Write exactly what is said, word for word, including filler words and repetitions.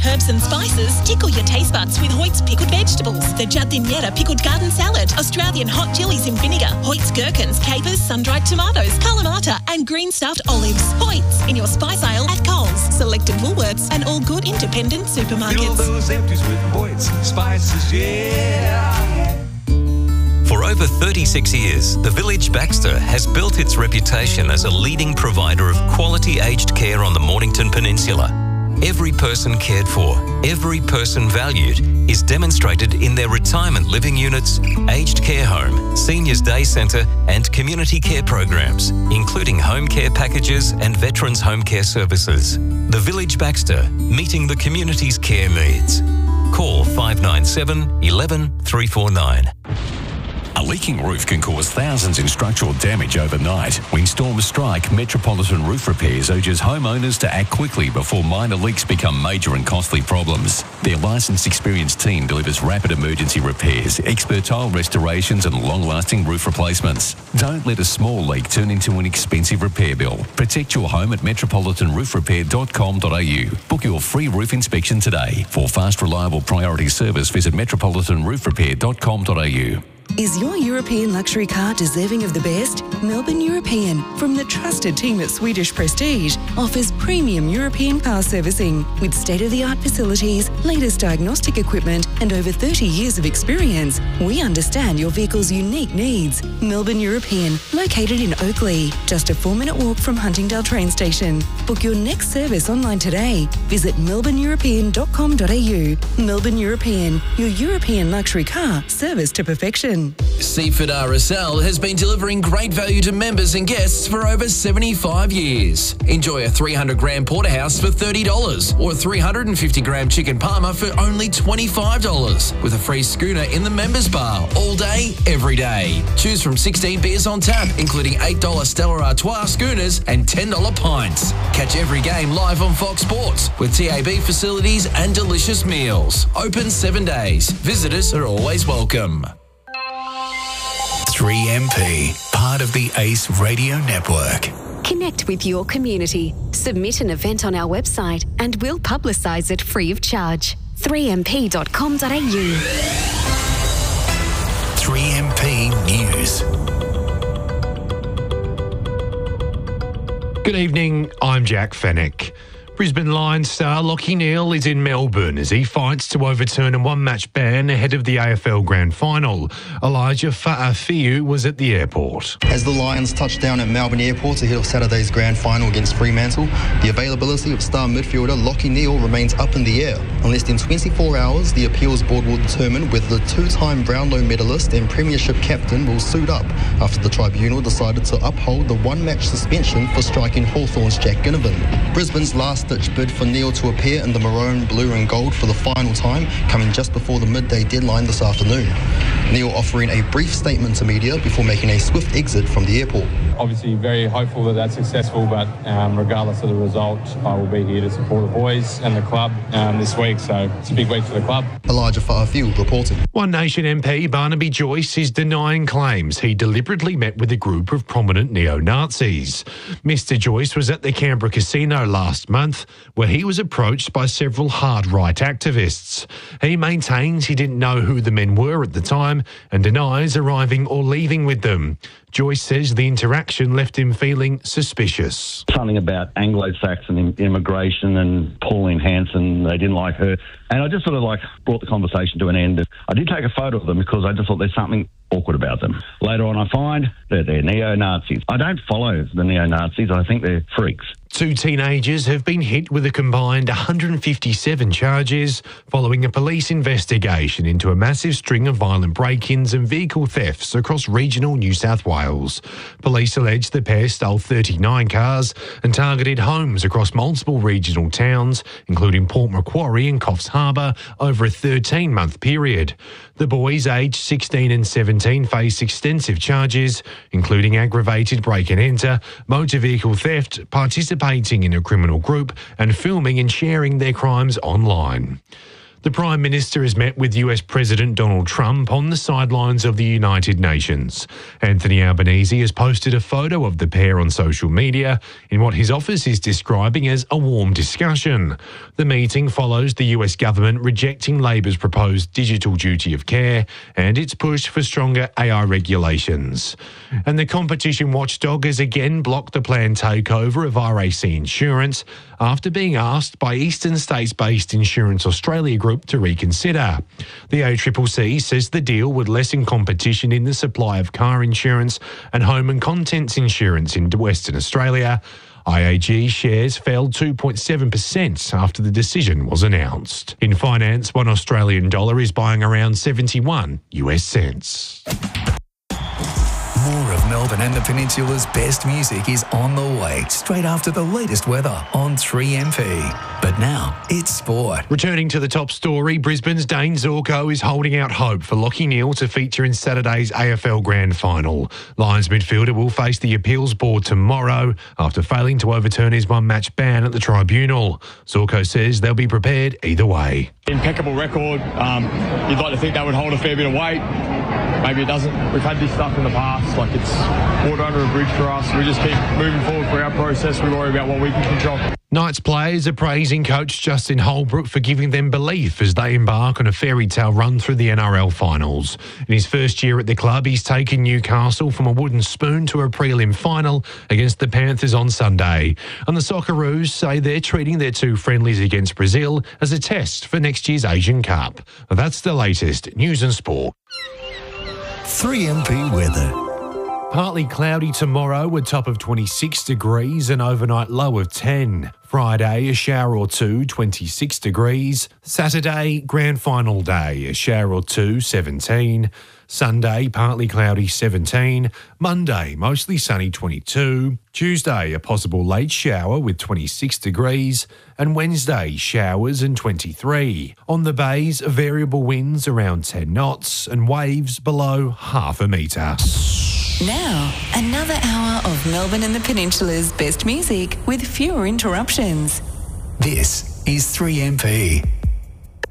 herbs and spices tickle your taste buds with Hoyt's pickled vegetables. The giardiniera pickled garden salad, Australian hot chilies in vinegar, Hoyt's gherkins, capers, sun-dried tomatoes, kalamata and green stuffed olives. Hoyt's in your spice aisle at Coles, selected Woolworths and all good independent supermarkets. Fill those empties with Hoyt's spices, yeah. For over thirty-six years, the Village Baxter has built its reputation as a leading provider of quality aged care on the Mornington Peninsula. Every person cared for, every person valued is demonstrated in their retirement living units, aged care home, seniors day centre and community care programs, including home care packages and veterans home care services. The Village Baxter, meeting the community's care needs. Call five nine seven, one one, three four nine. A leaking roof can cause thousands in structural damage overnight. When storms strike, Metropolitan Roof Repairs urges homeowners to act quickly before minor leaks become major and costly problems. Their licensed, experienced team delivers rapid emergency repairs, expert tile restorations and long-lasting roof replacements. Don't let a small leak turn into an expensive repair bill. Protect your home at metropolitan roof repair dot com dot a u. Book your free roof inspection today. For fast, reliable priority service, visit metropolitan roof repair dot com dot a u. Is your European luxury car deserving of the best? Melbourne European, from the trusted team at Swedish Prestige, offers premium European car servicing with state-of-the-art facilities, latest diagnostic equipment and over thirty years of experience. We understand your vehicle's unique needs. Melbourne European, located in Oakley, just a four-minute walk from Huntingdale train station. Book your next service online today. Visit melbourne european dot com dot a u. Melbourne European, your European luxury car service to perfection. Seaford R S L has been delivering great value to members and guests for over seventy-five years. Enjoy a three hundred gram porterhouse for thirty dollars or a three hundred fifty gram chicken parma for only twenty-five dollars with a free schooner in the members bar all day, every day. Choose from sixteen beers on tap, including eight dollar Stella Artois schooners and ten dollar pints. Catch every game live on Fox Sports with T A B facilities and delicious meals. Open seven days. Visitors are always welcome. three M P, part of the ACE Radio Network. Connect with your community. Submit an event on our website and we'll publicise it free of charge. three m p dot com dot a u. three M P News. Good evening, I'm Jack Fennick. Brisbane Lions star Lachie Neale is in Melbourne as he fights to overturn a one-match ban ahead of the A F L Grand Final. Elijah Fa'afiu was at the airport. As the Lions touch down at Melbourne Airport ahead of Saturday's Grand Final against Fremantle, the availability of star midfielder Lachie Neale remains up in the air. In less than twenty-four hours, the Appeals Board will determine whether the two-time Brownlow medalist and Premiership captain will suit up after the tribunal decided to uphold the one-match suspension for striking Hawthorn's Jack Ginnivan. Brisbane's last ditch bid for Neale to appear in the maroon, blue and gold for the final time, coming just before the midday deadline this afternoon. Neale offering a brief statement to media before making a swift exit from the airport. Obviously very hopeful that that's successful, but um, regardless of the result, I will be here to support the boys and the club um, this week, so it's a big week for the club. Elijah Fa'afiu reporting. One Nation M P Barnaby Joyce is denying claims he deliberately met with a group of prominent neo-Nazis. Mister Joyce was at the Canberra Casino last month where he was approached by several hard-right activists. He maintains he didn't know who the men were at the time and denies arriving or leaving with them. Joyce says the interaction left him feeling suspicious. Something about Anglo-Saxon immigration and Pauline Hanson, they didn't like her. And I just sort of like brought the conversation to an end. I did take a photo of them because I just thought there's something awkward about them. Later on I find that they're neo-Nazis. I don't follow the neo-Nazis, I think they're freaks. Two teenagers have been hit with a combined one hundred fifty-seven charges following a police investigation into a massive string of violent break-ins and vehicle thefts across regional New South Wales. Police allege the pair stole thirty-nine cars and targeted homes across multiple regional towns, including Port Macquarie and Coffs Harbour, over a thirteen-month period. The boys, aged sixteen and seventeen, face extensive charges, including aggravated break-and-enter, motor vehicle theft, participating in a criminal group and filming and sharing their crimes online. The The Prime Minister has met with U S President Donald Trump on the sidelines of the United Nations. Anthony Albanese has posted a photo of the pair on social media in what his office is describing as a warm discussion. The meeting follows the U S government rejecting Labor's proposed digital duty of care and its push for stronger A I regulations. And the competition watchdog has again blocked the planned takeover of R A C Insurance after being asked by Eastern States-based Insurance Australia Group to reconsider. The A C C C says the deal would lessen competition in the supply of car insurance and home and contents insurance in Western Australia. I A G shares fell two point seven percent after the decision was announced. In finance, one Australian dollar is buying around seventy-one U S cents. More of Melbourne and the Peninsula's best music is on the way, straight after the latest weather on three M P. But now, it's sport. Returning to the top story, Brisbane's Dane Zorko is holding out hope for Lachie Neale to feature in Saturday's A F L Grand Final. Lions midfielder will face the appeals board tomorrow after failing to overturn his one-match ban at the tribunal. Zorko says they'll be prepared either way. Impeccable record. Um, you'd like to think that would hold a fair bit of weight. Maybe it doesn't. We've had this stuff in the past. Like, it's water under a bridge for us. We just keep moving forward for our process. We worry about what we can control. Knights players are praising coach Justin Holbrook for giving them belief as they embark on a fairy tale run through the N R L finals. In his first year at the club, he's taken Newcastle from a wooden spoon to a prelim final against the Panthers on Sunday. And the Socceroos say they're treating their two friendlies against Brazil as a test for next year's Asian Cup. That's the latest news and sport. three M P weather. Partly cloudy tomorrow, a top of twenty-six degrees, an overnight low of ten. Friday, a shower or two, twenty-six degrees. Saturday, grand final day, a shower or two, seventeen. Sunday, partly cloudy, seventeen. Monday, mostly sunny, twenty-two. Tuesday, a possible late shower with twenty-six degrees. And Wednesday, showers and twenty-three. On the bays, variable winds around ten knots and waves below half a metre. Now, another hour of Melbourne and the Peninsula's best music with fewer interruptions. This is three M P.